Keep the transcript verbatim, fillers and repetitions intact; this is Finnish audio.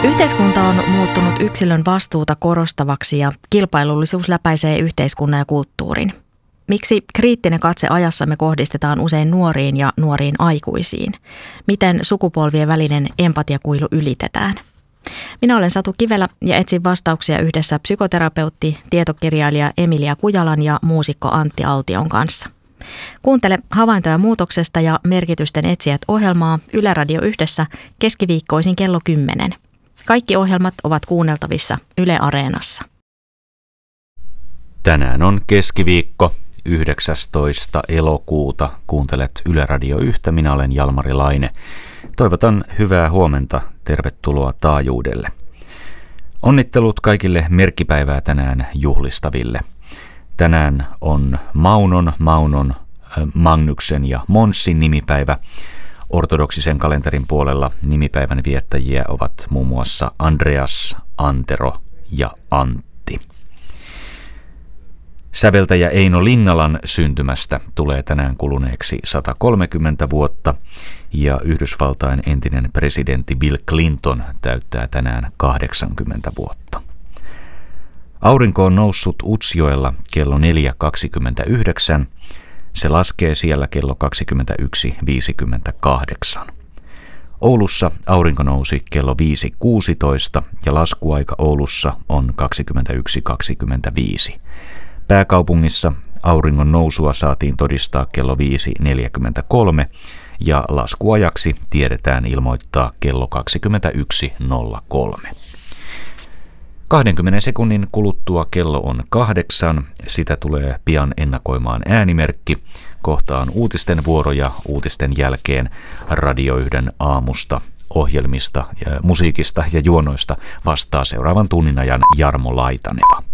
Yhteiskunta on muuttunut yksilön vastuuta korostavaksi ja kilpailullisuus läpäisee yhteiskunnan ja kulttuurin. Miksi kriittinen katse ajassamme kohdistetaan usein nuoriin ja nuoriin aikuisiin? Miten sukupolvien välinen empatiakuilu ylitetään? Minä olen Satu Kivelä ja etsin vastauksia yhdessä psykoterapeutti, tietokirjailija Emilia Kujalan ja muusikko Antti Aution kanssa. Kuuntele Havaintoja muutoksesta ja merkitysten etsijät -ohjelmaa Yle Radio Yhdessä keskiviikkoisin kello kymmenen. Kaikki ohjelmat ovat kuunneltavissa Yle Areenassa. Tänään on keskiviikko, yhdeksästoista elokuuta. Kuuntelet Yle Radio Yhtä, minä olen Jalmari Laine. Toivotan hyvää huomenta, tervetuloa taajuudelle. Onnittelut kaikille merkkipäivää tänään juhlistaville. Tänään on Maunon, Maunon, Magnuksen ja Monssin nimipäivä. Ortodoksisen kalenterin puolella nimipäivän viettäjiä ovat muun muassa Andreas, Antero ja Antti. Säveltäjä Eino Linnalan syntymästä tulee tänään kuluneeksi sata kolmekymmentä vuotta ja Yhdysvaltain entinen presidentti Bill Clinton täyttää tänään kahdeksankymmentä vuotta. Aurinko on noussut Utsjoella kello neljä kaksikymmentäyhdeksän. Se laskee siellä kello kaksikymmentäyksi viisikymmentäkahdeksan. Oulussa aurinko nousi kello viisi kuusitoista ja laskuaika Oulussa on kaksikymmentäyksi kaksikymmentäviisi. Pääkaupungissa auringon nousua saatiin todistaa kello viisi neljäkymmentäkolme ja laskuajaksi tiedetään ilmoittaa kello kaksikymmentäyksi nolla kolme. kahdenkymmenen sekunnin kuluttua kello on kahdeksan. Sitä tulee pian ennakoimaan äänimerkki. Kohta on uutisten vuoro ja uutisten jälkeen Radio Yhden aamusta, ohjelmista, ja musiikista ja juonoista vastaa seuraavan tunnin ajan Jarmo Laitaneva.